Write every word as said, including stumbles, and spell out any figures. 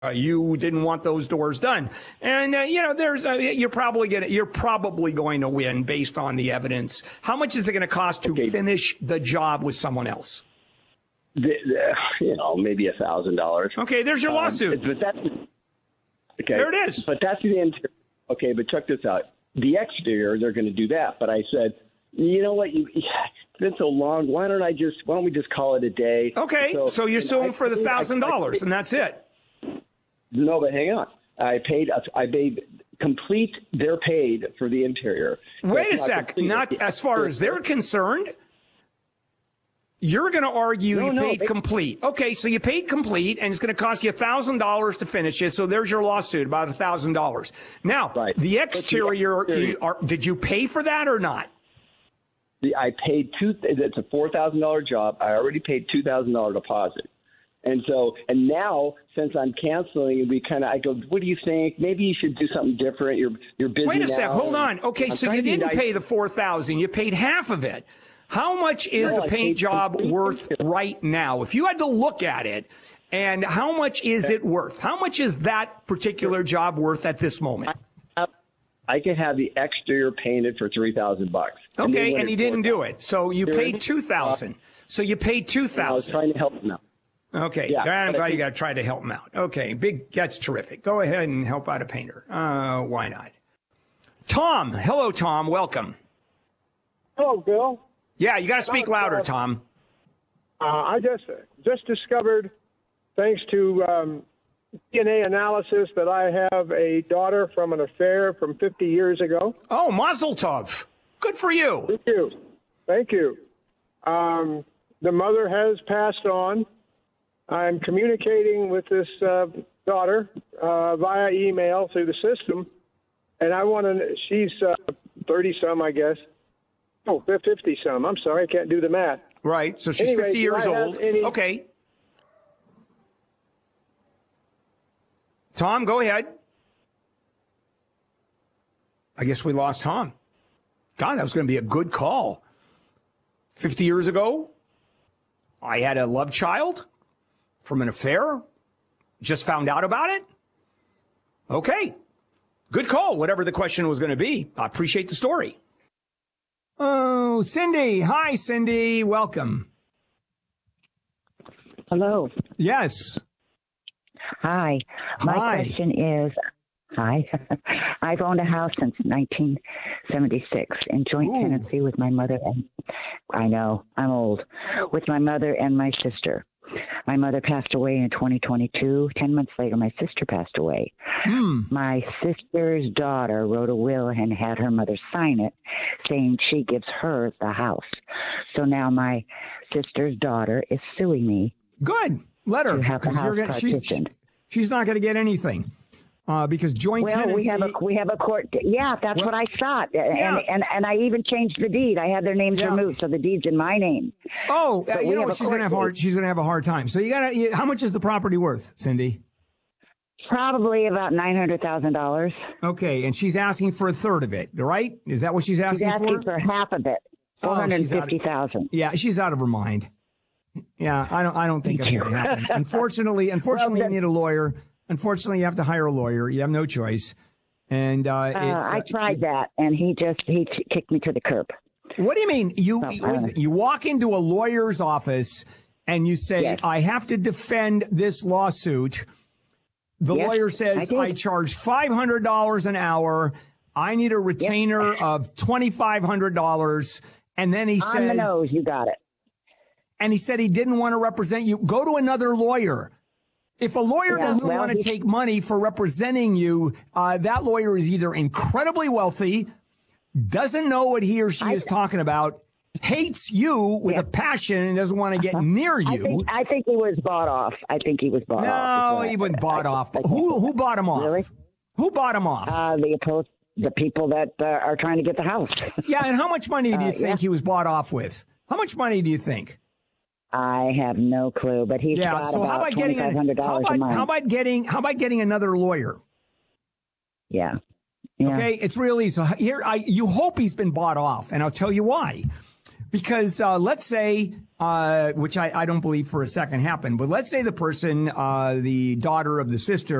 Uh, you didn't want those doors done, and uh, you know there's uh, you're probably gonna you're probably going to win based on the evidence. How much is it going to cost to okay. finish the job with someone else? The, the, you know, maybe a thousand dollars. Okay, there's your lawsuit. Um, but that's okay. There it is. But that's the interior. Okay, but check this out. The exterior, they're going to do that. But I said, you know what? You, it's been so long. Why don't I just? Why don't we just call it a day? Okay, so, so you're suing for the thousand dollars, and that's it. No, but hang on. I paid. I paid complete. They're paid for the interior. Wait a sec. Not as far as they're concerned. You're going to argue no, you no, paid they, complete. Okay, so you paid complete, and it's going to cost you a thousand dollars to finish it. So there's your lawsuit, about a thousand dollars. Now, right. the exterior. The exterior you are, did you pay for that or not? The, I paid two. It's a four thousand dollar job. I already paid two thousand dollar deposit. And so, and now, since I'm canceling, we kind of, I go, what do you think? Maybe you should do something different. You're you're busy Wait a now. sec. Hold on. Okay, I'm so you didn't I, pay the four thousand. You paid half of it. How much is no, the paint job completely. worth right now? If you had to look at it, and how much is it worth? How much is that particular job worth at this moment? I, I could have the exterior painted for three thousand bucks. Okay, and he didn't do it. So you paid two thousand. So you paid two thousand. I was trying to help him out. Okay, yeah, I'm glad you got to try to help him out. Okay, big, that's terrific. Go ahead and help out a painter. Uh, why not? Tom, hello, Tom. Welcome. Hello, Bill. Yeah, you got to speak louder, uh, Tom. Uh, I just just discovered, thanks to um, D N A analysis, that I have a daughter from an affair from fifty years ago. Oh, Mazel Tov. Good for you. Thank you. Thank you. Um, the mother has passed on. I'm communicating with this uh, daughter uh, via email through the system, and I want to. She's uh, thirty some, I guess. Oh, fifty some. I'm sorry, I can't do the math. Right. So she's anyway, fifty years old. Any... Okay. Tom, go ahead. I guess we lost Tom. God, that was going to be a good call. fifty years ago, I had a love child from an affair. Just found out about it. Okay. Good call, whatever the question was going to be. I appreciate the story. Oh, Cindy. Hi, Cindy. Welcome. Hello. Yes. Hi. My Hi. question is, hi. I've owned a house since nineteen seventy-six in joint Ooh. tenancy with my mother and, I know, I'm old, with my mother and my sister. My mother passed away in twenty twenty-two. Ten months later, my sister passed away. Hmm. My sister's daughter wrote a will and had her mother sign it, saying she gives her the house. So now my sister's daughter is suing me. Good. Let her. To have the 'cause you're house gonna- she's, partitioned. she's not going to get anything uh, because joint Well, tenancy. we have a we have a court. Yeah, that's Well, what I thought, yeah. and and and I even changed the deed. I had their names Yeah. removed, so the deed's in my name. Oh, uh, But you we know have what? a She's going to have court hard. date. She's going to have a hard time. So you got to. How much is the property worth, Cindy? Probably about nine hundred thousand dollars. Okay, and she's asking for a third of it, right? Is that what she's She's asking, asking for? for half of it, Oh, four hundred she's out of- fifty thousand. Yeah, she's out of her mind. Yeah, I don't. I don't think that's Thank going to you. happen. Unfortunately, unfortunately, Well, then- you need a lawyer. Unfortunately, you have to hire a lawyer. You have no choice. And uh, Uh, it's, I tried that, and he just he t- kicked me to the curb. What do you mean? You Oh, what is it? You walk into a lawyer's office and you say, Yes. "I have to defend this lawsuit." The Yes, lawyer I says, did. "I charge five hundred dollars an hour. I need a retainer of twenty-five hundred dollars." And then he On says, the nose, you got it. and he said he didn't want to represent you. Go to another lawyer. If a lawyer Yeah, doesn't well, want to he- take money for representing you, uh, that lawyer is either incredibly wealthy, doesn't know what he or she I- is talking about, hates you with Yeah. a passion and doesn't want to get near I you. think I think he was bought off. I think he was bought off. is No, what he I- wasn't bought I- off. I think- Who who bought him off? Really? Who bought him off? Uh, the opposed, the people that uh, are trying to get the house. yeah, and how much money do you uh, think yeah. he was bought off with? How much money do you think? I have no clue, but he's Yeah. got So how about about getting twenty-five hundred a, how dollars a about month. how about getting how about getting another lawyer? Yeah. Yeah. Okay, it's real easy. So here, I you hope he's been bought off, and I'll tell you why. Because uh, let's say, uh, which I, I don't believe for a second happened, but let's say the person, uh, the daughter of the sister,